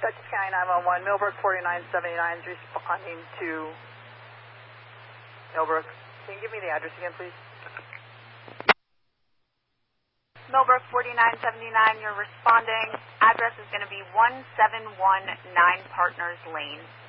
Dutchess County 911, Millbrook 4979 is responding to Millbrook. Can you give me the address again, please? Millbrook 4979, you're responding. Address is going to be 1719 Partners Lane.